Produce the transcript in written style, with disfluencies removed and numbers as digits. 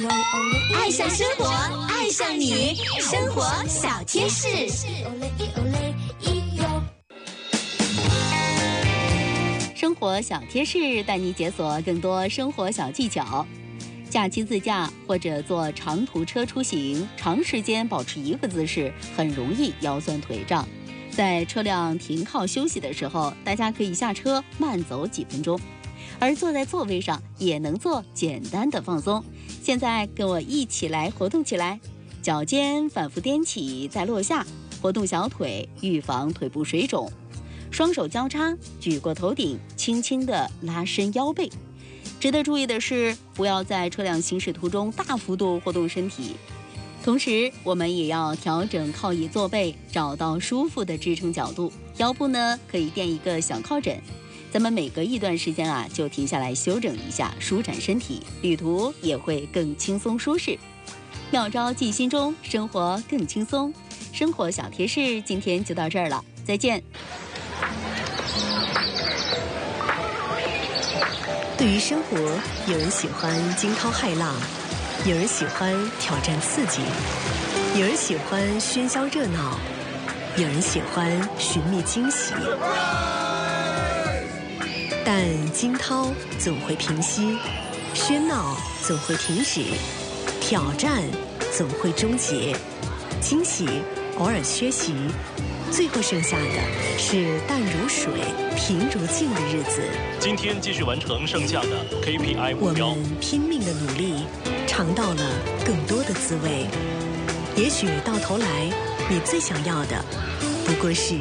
爱上生活，爱上你，生活小贴士。生活小贴士带你解锁更多生活小技巧。假期自驾或者坐长途车出行，长时间保持一个姿势，很容易腰酸腿胀。在车辆停靠休息的时候，大家可以下车慢走几分钟，而坐在座位上也能做简单的放松。现在跟我一起来活动起来，脚尖反复踮起再落下，活动小腿，预防腿部水肿。双手交叉举过头顶，轻轻地拉伸腰背。值得注意的是，不要在车辆行驶途中大幅度活动身体。同时，我们也要调整靠椅坐背，找到舒服的支撑角度。腰部呢，可以垫一个小靠枕。咱们每隔一段时间就停下来休整一下，舒展身体，旅途也会更轻松舒适。妙招记心中，生活更轻松。生活小贴士今天就到这儿了，再见。 对于生活，有人喜欢惊涛骇浪，有人喜欢挑战刺激，有人喜欢喧嚣热闹，有人喜欢寻觅惊喜。但惊涛总会平息，喧闹总会停止，挑战总会终结，惊喜偶尔缺席，最后剩下的是淡如水、平如镜的日子。 今天继续完成剩下的 KPI 目标。 我们拼命的努力，尝到了更多的滋味。也许到头来，你最想要的不过是